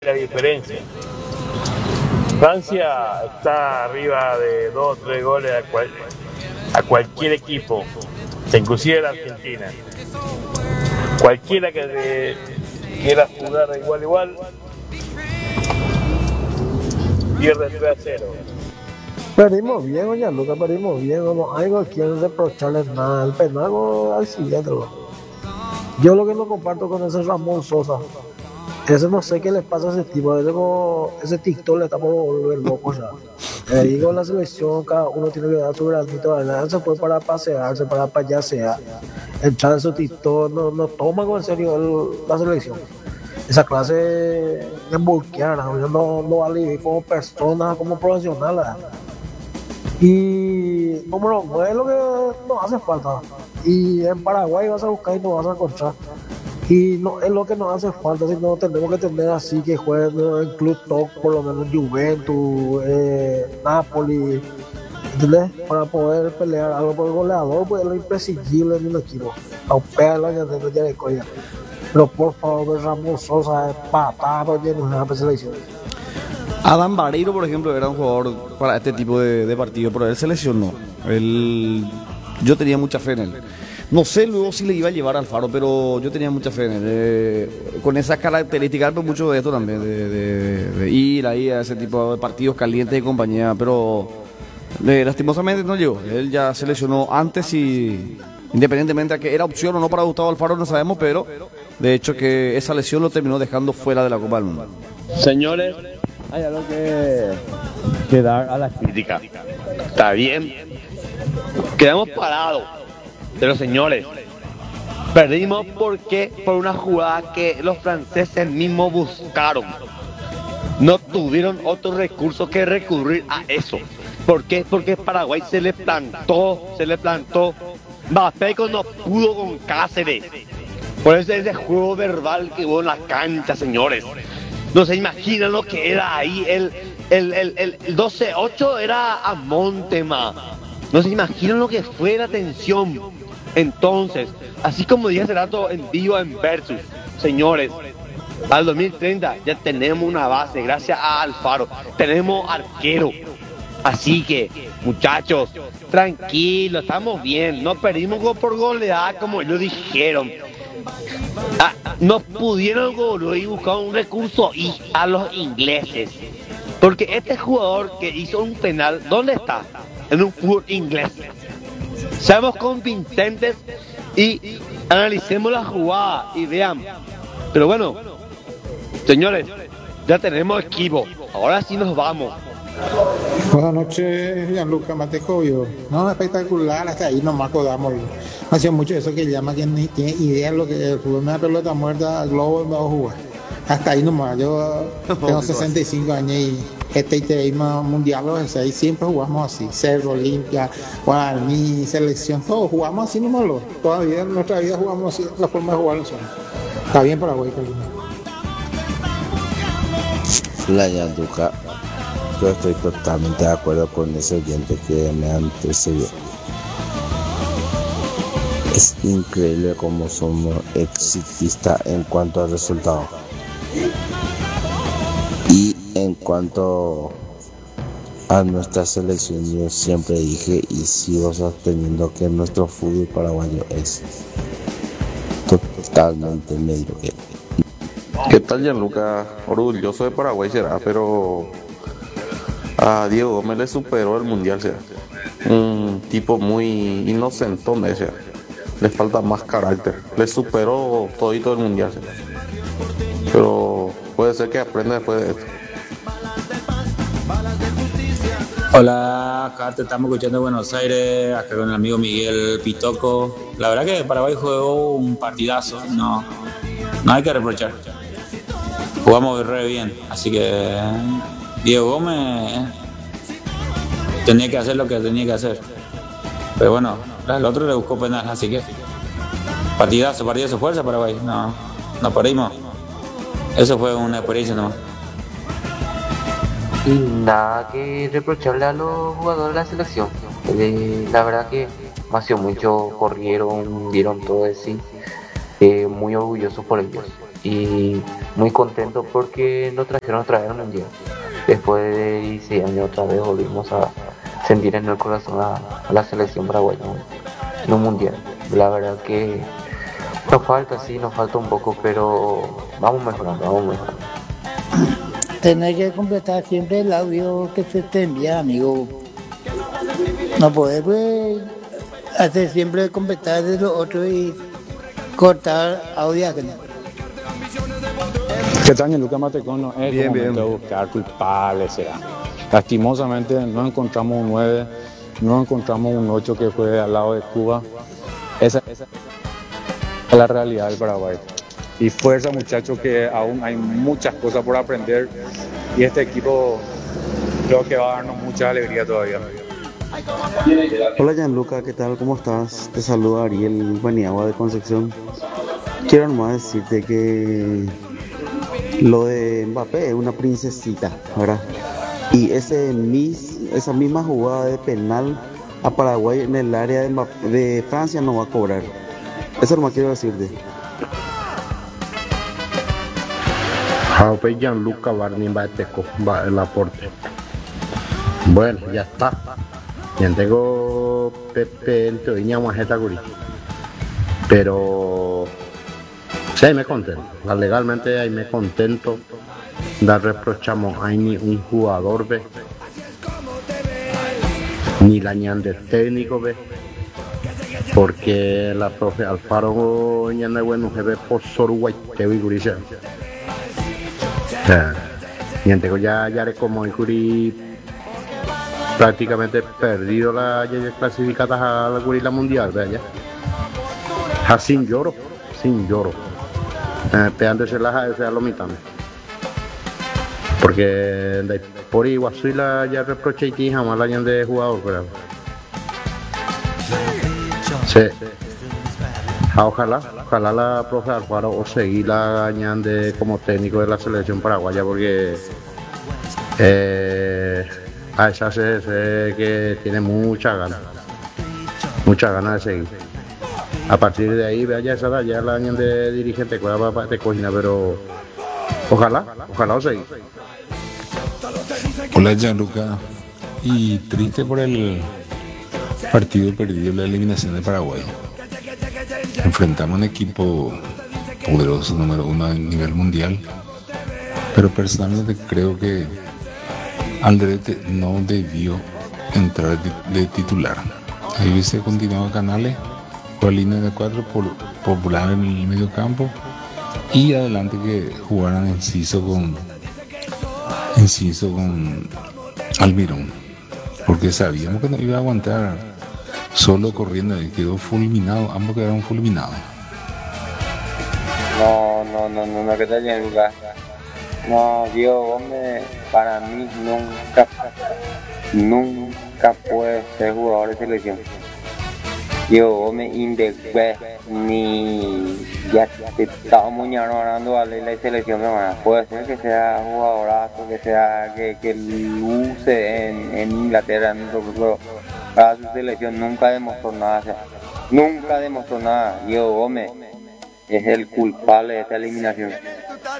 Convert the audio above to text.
la diferencia. Francia está arriba de 2 o 3 goles a cualquier equipo, inclusive la Argentina. Cualquiera que quiera jugar de igual a igual pierde 3-0. Perdimos bien, doña Luca, perdimos bien, no hay a quien reprocharle nada, el penal al siguiente. Yo lo que no comparto con ese Ramón Sosa, ese no sé qué le pasa a ese tipo, ese TikTok le está por volver loco ya. Digo, la selección, cada uno tiene que dar su granito de arena, se fue para pasearse, para payasear, entrar en su TikTok, no toma en serio la selección. Esa clase de embolquear, no vale vivir como persona, como profesional. Y número 9 es lo que nos hace falta. Y en Paraguay vas a buscar y no vas a encontrar. Y no es lo que nos hace falta, sino tenemos que tener así que jueguen en club top, por lo menos Juventus, Napoli, ¿entendés? Para poder pelear algo por el goleador, pues es lo imprescindible en un equipo. Paupea el año de ya de Coya. Pero por favor, Ramón Sosa es patada porque no es una selección. Adam Barreiro, por ejemplo, era un jugador para este tipo de partido, pero él se lesionó. Yo tenía mucha fe en él. No sé luego si le iba a llevar al Faro, pero yo tenía mucha fe en él. Con esas características, pero mucho de esto también, de ir ahí a ese tipo de partidos calientes y compañía, pero lastimosamente no llegó. Él ya se lesionó antes y independientemente de que era opción o no para Gustavo Alfaro, no sabemos, pero de hecho que esa lesión lo terminó dejando fuera de la Copa del Mundo. Señores, hay algo que dar a la crítica. Está bien, quedamos parados, pero señores, perdimos por una jugada que los franceses mismos buscaron. No tuvieron otro recurso que recurrir a eso. ¿Por qué? Porque Paraguay se le plantó. Mbappé no pudo con Cáceres. Por eso ese juego verbal que hubo en la cancha, señores. No se imaginan lo que era ahí. El 12-8 era a Montema. No se imaginan lo que fue la tensión. Entonces, así como dije hace rato en vivo en Versus, señores, al 2030 ya tenemos una base, gracias a Alfaro. Tenemos arquero. Así que, muchachos, tranquilos, estamos bien. No perdimos por goleada como ellos dijeron. No pudieron y buscar un recurso y a los ingleses. Porque este jugador que hizo un penal, ¿dónde está? En un fútbol inglés. Seamos convincentes y analicemos la jugada y vean. Pero bueno, señores, ya tenemos equipo. Ahora sí nos vamos. Buenas noches, Gianluca Matejovio. No, espectacular, hasta ahí nomás acordamos. No hacía mucho eso que llama que ni tiene idea de lo que es una pelota muerta, globo no va a jugar. Hasta ahí nomás, yo tengo 65 años y este mundial ahí siempre jugamos así. Cerro, Olimpia, Guaraní, selección, todos jugamos así nomás. Todavía en nuestra vida jugamos así, la forma de jugar nosotros. Está bien Paraguay, La Gianluca. Yo estoy totalmente de acuerdo con ese oyente que me antecedió. Es increíble cómo somos exitistas en cuanto al resultado. Y en cuanto a nuestra selección, yo siempre dije y sigo sosteniendo que nuestro fútbol paraguayo es totalmente mediocre. ¿Qué tal, Gianluca? Orgulloso de Paraguay será, pero a Diego Gómez le superó el mundial, sea. Un tipo muy inocentón ese. Le falta más carácter. Le superó todito el mundial, sea. Pero puede ser que aprenda después de esto. Hola, acá te estamos escuchando en Buenos Aires, acá con el amigo Miguel Pitoco. La verdad que Paraguay jugó un partidazo, no hay que reprochar. Jugamos re bien, así que Diego Gómez tenía que hacer lo que tenía que hacer. Pero bueno, el otro le buscó penal, así que partidazo, fuerza Paraguay. No perdimos. Eso fue una experiencia nomás. Y nada que reprocharle a los jugadores de la selección. La verdad que me ha sido mucho, corrieron, dieron todo de sí. Muy orgulloso por ellos. y muy contento porque nos trajeron otra vez al mundial. Después de 16 años otra vez volvimos a sentir en el corazón a la selección paraguaya en un mundial. La verdad que nos falta, sí, nos falta un poco, pero vamos mejorando, vamos mejorando. Tenés que completar siempre el audio que se te envía, amigo. No podés pues, hacer siempre completar de lo otro y cortar audio. ¿Qué tal, Lucas Matecón? No es Bien, momento bien. de buscar culpables, será. Lastimosamente no encontramos un 9, no encontramos un 8 que juegue al lado de Cuba. Esa es la realidad del Paraguay. Y fuerza, muchachos, que aún hay muchas cosas por aprender y este equipo creo que va a darnos mucha alegría todavía. Hola Gianluca, ¿qué tal? ¿Cómo estás? Te saluda Ariel Baniagua de Concepción. Quiero nomás decirte que lo de Mbappé es una princesita, ¿verdad? Y esa misma jugada de penal a Paraguay en el área de Francia no va a cobrar. Eso nomás quiero decirte. Jaupe Gianluca Barney Bateco, el aporte. Bueno, ya está. Ya tengo Pepe en teoría majeta guri. Pero sí, ahí me contento. Legalmente ahí me contento. No reprochamos a ni un jugador, ve. Ni la ñan de técnico, ve. Porque la profe Alfaro ñan de bueno jefe por Soruguay, que vi guricha. Y entonces ya haré como el Curi prácticamente perdido la clasificada a la Curi la mundial, ¿verdad? Ya sin lloro. Pegándose la sea lo mitad. Porque por igual soy la ya reproché y jamás la hayan de jugador, ¿verdad? Sí. Ojalá la profe Alfaro o seguir la añade como técnico de la selección paraguaya porque a esa sé que tiene mucha ganas de seguir. A partir de ahí vaya esa ya la añade de dirigente de cocina, pero ojalá o seguir. Hola Gianluca, y triste por el partido perdido, la eliminación de Paraguay. Enfrentamos un equipo poderoso, número 1 a nivel mundial, pero personalmente creo que Alderete no debió entrar de titular. Ahí hubiese continuado Canales con la línea de 4 popular en el medio campo y adelante que jugaran Enciso con Almirón, porque sabíamos que no iba a aguantar solo corriendo y quedó fulminado, ambos quedaron fulminados. No, que tal Gianluca. No, Diego Gómez para mí nunca puede ser jugador de selección. Diego Gómez indecue ni ya estamos muñando ganando a la selección, hermana. Puede ser que sea jugadorazo, que sea que luce en Inglaterra, pero para su selección nunca demostró nada. Diego Gómez es el culpable de esta eliminación.